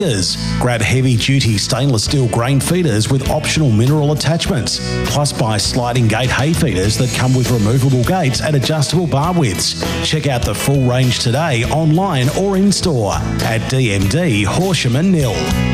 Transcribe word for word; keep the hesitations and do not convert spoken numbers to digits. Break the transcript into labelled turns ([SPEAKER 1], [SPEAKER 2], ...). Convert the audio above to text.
[SPEAKER 1] Grab heavy-duty stainless steel grain feeders with optional mineral attachments. Plus buy sliding gate hay feeders that come with removable gates and adjustable bar widths. Check out the full range today online or in-store at D M D Horsham and Mill.